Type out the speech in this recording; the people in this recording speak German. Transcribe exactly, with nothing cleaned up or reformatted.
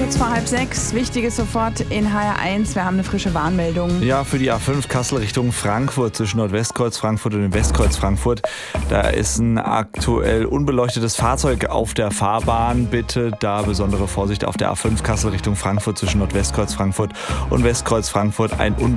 kurz vor halb sechs. Wichtiges sofort in H R eins. Wir haben eine frische Warnmeldung. Ja, für die A fünf Kassel Richtung Frankfurt zwischen Nordwestkreuz Frankfurt und dem Westkreuz Frankfurt. Da ist ein aktuell unbeleuchtetes Fahrzeug auf der Fahrbahn. Bitte da besondere Vorsicht auf der A fünf Kassel Richtung Frankfurt zwischen Nordwestkreuz Frankfurt und Westkreuz Frankfurt. Ein